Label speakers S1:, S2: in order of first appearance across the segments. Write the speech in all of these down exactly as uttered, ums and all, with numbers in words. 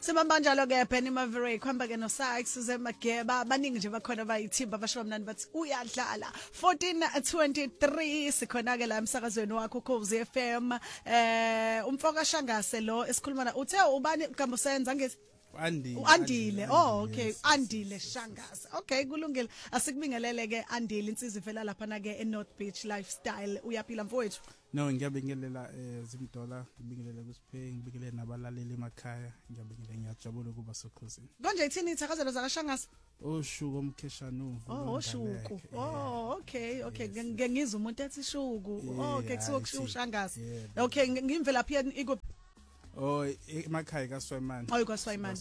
S1: Sibamba njalo ke Benny Maverick khamba ke no Sykes uZemageba baningi nje bakhona bayithimba basho mnandi bathi uyadlala fourteen twenty-three sikhona ke la emsakazweni wakho Khosi F M eh umfoka Shangase lo esikhuluma na uthe ubani Gambusenza ngithi
S2: Andile
S1: Andile oh okay Andile Shangase okay kulungile asikubingelele ke Andile insizwe vela lapha na ke eNorth Beach Lifestyle uyaphila mfowethu
S2: No ngiyabingelela eh Zimdola ngibingelele kuSiphe ngibingelele nabalaleli emakhaya ngiyabingelela ngiyajabula kuba sokhosini
S1: konje ithini ithakazelo zaka Shangase
S2: Oshuku omkheshanu
S1: Oh oshuku oh okay okay ngengizwa umuntu ethi shuku okay kusuka kushuku Shangase okay ngimvelaphi iko
S2: Oh emakhaya kaSwayman
S1: Oh kaSwayman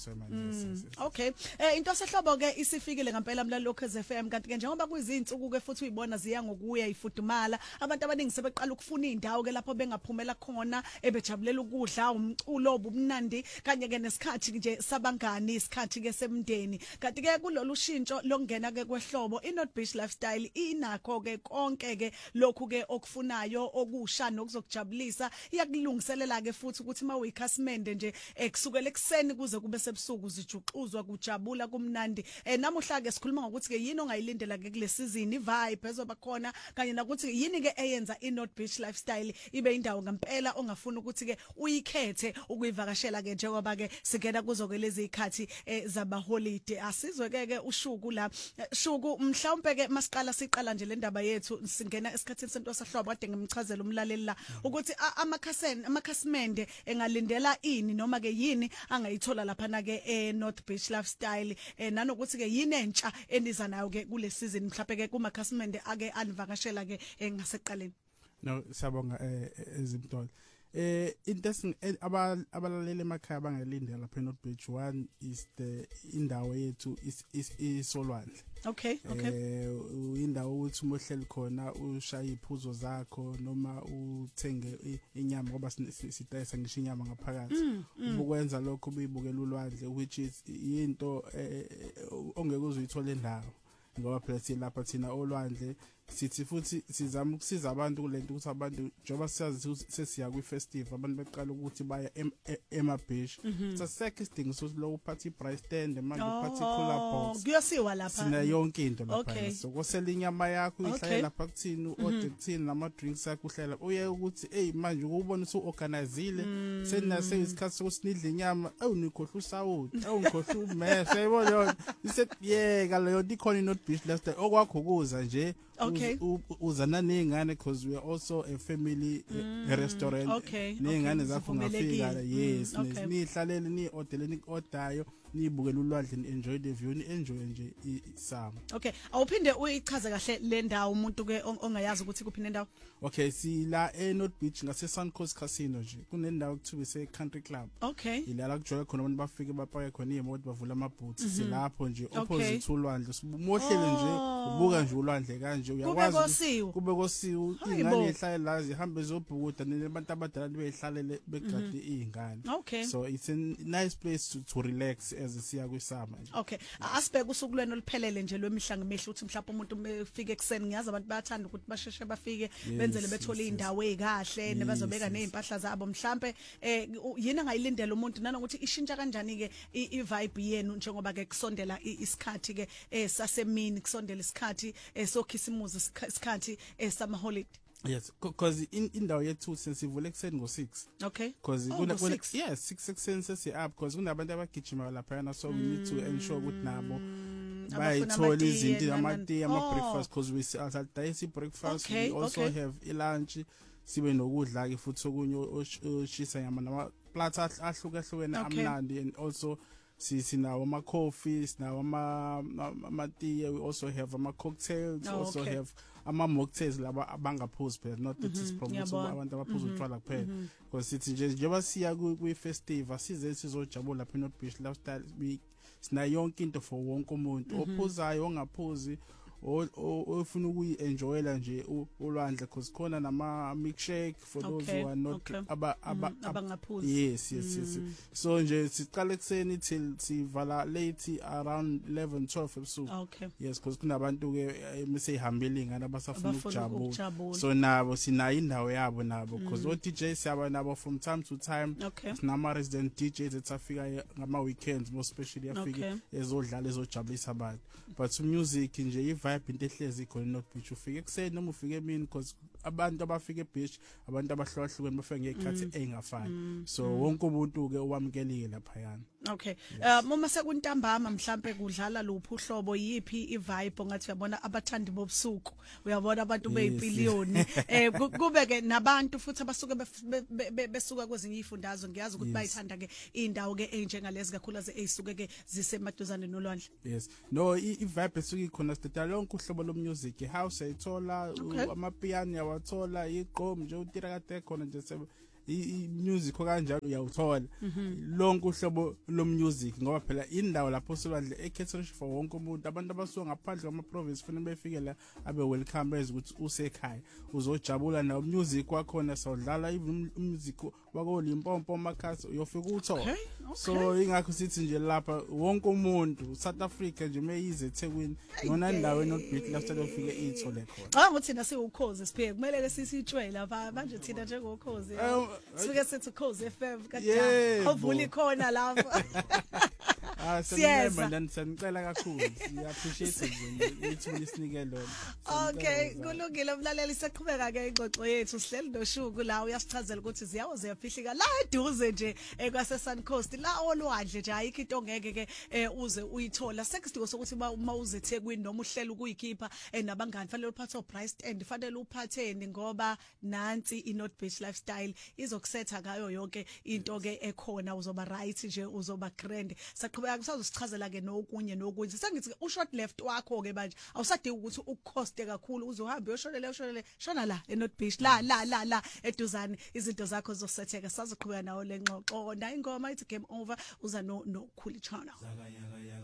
S1: Okay eh into sehlobo ke isifikile ngempela mlalelo Khosi F M kanti ke njengoba kuyizinsuku ke futhi uyibona ziya ngokuya ifudumala abantu abaningi sebeqala ukufuna indawo ke lapho bengaphumela khona ebejabulela ukudla umculo obumnandi kanye ke nesikhathi nje sabangani isikhathi ke semndeni kanti ke kulolu shintsho lokungena ke kwehlobo iNorth Beach Lifestyle inakho ke konke ke lokhu ke okufunayo okusha nokuzokujabulisa iyakulungiselela ke futhi ukuthi mawu Kasimende nje ekusukela ekseni kuze kube sebusuku zijuxuzwa kujabula kumnandi eh namuhla ke sikhuluma ngokuthi ke yini ongayilindela ke kule season ivibe ezoba khona kanye nakuthi yini ke eyenza iNorth Beach Lifestyle ibe indawo ngempela ongafuna ukuthi ke uyikhethe ukuyivakashela ke njengoba ke sigena kuzo ke lezi ikhathi zaba holiday asizwe ke ke ushuku la shuku mhlawumbe ke masiqala siqala nje le ndaba yethu singena esikhathini sento sahlobo kade ngimchazela umlaleli la ukuthi amakhaseni amakhasimende engalindela ini noma ke yini angayithola lapha na ke eNorth Beach Lifestyle eh nanokuthi ke yini entsha eniza nayo ke kule season mhlawumbe ke kuma khasimende ake anivakashela ke ngaseqaleni
S2: No siyabonga ezimtolo eh into abalaleli emakhaya bangelindela lapha eNorth Beach one is the indawo yethu is isolwandle
S1: Okay okay
S2: eh indawo ukuthi umohleli khona ushaya iphuzo zakho noma uthenge inyama ngoba sidayisa ngisho inyama ngaphakathi ubukwenza lokho ubuyibukela ulwandle which is into ongeke uzuyithola endawo ngoba phela silapha thina olwandle sithi futhi sizama ukusiza abantu kulento ukuthi abantu njoba siyazi ukuthi sesiya kwi festival abantu beqala ukuthi baya ema beach sasekho isidingo sokuthi lo party price stand manje party pull up box
S1: kuyosiwa lapha
S2: sina yonke into lapha so kosela inyama yakho ihlala lapha kuthini order kuthini nama drinks yakho uhlela uye ukuthi hey manje ukubona ukuthi uorganizile senase isikhathi sokusinidla inyama awunikhohla usawuthi awungikhohla umese yabona yona iset yeah kaleyo dikhona iNorth Beach lifestyle okwakho kuza nje
S1: Okay.
S2: Uzana nengane because we are also a family mm, a restaurant.
S1: Okay.
S2: Nengane
S1: okay.
S2: zakho ngafika yes
S1: mm, okay.
S2: nihlalele ni order ni odayo nibukela ulwandle enjoy the view ni enjoy nje isama.
S1: Okay. Awuphinde uyichaze kahle le ndawo umuntu ke ongayazi ukuthi kuphi nendawo.
S2: Okay, si la eNorth Beach ngase Sun Coast Casino nje. Kunendawo ekuthiwa ise Country Club.
S1: Okay.
S2: Ilala kujoya khona abantu bafike bapaka khona imoto bavula amabhoots silapho nje opposite ulwandle. Sibumohlele nje ubuka nje ulwandle kanje uyakwazi kube kosiwe ingane ehlale la zihambe zobhukuda nabantu abadala behlalele begade izingane. So it's a nice place to, to relax as siya kwisama nje.
S1: Okay. Asibheke usuku lwenu liphelele nje lwemihla ngemihla uthi mhlawumbe umuntu ufike ekseni ngiyazi abantu bayathanda ukuthi basheshe bafike benzele bethola indawo ezikahle nebazobeka nezimpahla zabo mhlambe eh yini angayilindela umuntu nanokuthi ishintsha kanjani ke i-vibe yenu njengoba ke kusondela isikhathi ke sasemini kusondela isikhathi sokhisimuzi isikhathi sama holiday.
S2: Yes, because in indawo yethu sensivule ekseni ngo six.
S1: Okay.
S2: Because kuna yes six ekseni sesi up because kunabantu abagijima lapha yana so we need to ensure ukuthi nabo bayithola izinto amati ama breakfast because we sadayisa breakfast we also have i lunch sibe nokudla ke futhi okunye oshisa nyama nama plates ahlukahlukene amnandi and also sinawo ama coffee sinawo ama ama tea we also have ama cocktails
S1: oh,
S2: also
S1: okay.
S2: have ama mocktails laba abangaphuzi phela not that is promote abantu abaphuza utshwala kuphela because sithi nje njengoba siya kwi festival size sizojabula lapha eNorth Beach Lifestyle sina yonke into for wonke umuntu ophuzayo ongaphuzi ofuna ukuyi-enjoyela nje ulwandle because khona nama milkshake for those who are not aba
S1: abangaphuzi.
S2: Yes, yes, yes. So nje siqala ekseni till sivala late around eleven twelve ebusuku.
S1: Okay.
S2: Yes, because kunabantu ke emisehambile ingane abasafuna ukujabula. So nabo sinayo indawo yabo nabo because o D Js siyaba nabo from time to time. Sinama resident D Js etsafika ngama weekends most especially afike ezodlala ezojabulisa abantu. But music nje i-vibe into ehlezi khona North Beach ufike ekseni noma ufike emini because abantu abafika ebeach abantu abahlukahlukene bafike ngekhathi engafani. So wonke umuntu ke owamkelile lapha yana.
S1: Okay. Uh uma sekuntambama mhlambe kudlala luphi uhlobo yipi i-vibe ongathi uyabona abathandi bobusuku uyabona abantu beyipiliyoni eh kube ke nabantu futhi abasuke besuka kwezinye izifundazwe ngiyazi ukuthi bayithanda ke indawo ke enjengalezi kakhulu ezisuke ke zisemaduzane nolwandle.
S2: Yes. No i-vibe esuke ikhona sidala lonke uhlobo lo music house ayithola amapiano yawathola iqom nje utira kade khona nje i-music kanjalo uyawuthola lonke uhlobo lo music ngoba phela indawo lapho solwandle ekhethiwe for wonke umuntu abantu abasuka ngaphandle kwama province kufanele befike la abe welcome bez ukuthi usekhaya uzojabula nawo music wakhona sawudlala even music wako Limpopo Makhasi uyofika uthola. So ingakho sithi nje lapha wonke umuntu South Africa nje meyize eThekwini yona indawo eNorth Beach la sicela ufike ithole khona.
S1: Ah ngothi thina siwukhozi sipheke kumele ke sisitshwe lapha manje thina njengokhozi sike sithi Ukhozi F M kadala avuli khona lapha.
S2: Ah siyeza then sinicela kakhulu siya appreciate nje ithuba lisinike lona.
S1: Okay kulungile umlaleli saqhubeka ke ingxoxo yethu sihleli noShuku la uyasichazela ukuthi ziyawo ziyafihlika la eduze nje ekwase Sun Coast la olwandle nje ayikho into ngeke ke uze uyithola sekusidingo sokuthi uma uze eThekwini noma uhlela ukuyikhipha nabangani fanele uphathe price stand fanele uphatheni ngoba nansi iNorth Beach lifestyle izokusetha ngayo yonke into ke ekhona uzoba right nje uzoba grand saqhubeka kusazosichazela ke nokunye nokunye sengithi u short left wakho ke manje awusadingi ukuthi ukhoste kakhulu uzohamba uyoshonele ushonele shona la eNorth Beach la la la la eduzane izinto zakho zosetheka sazoqhubeka nawo lengxoxo na ingoma ithi game over uza no no Khuli Chana.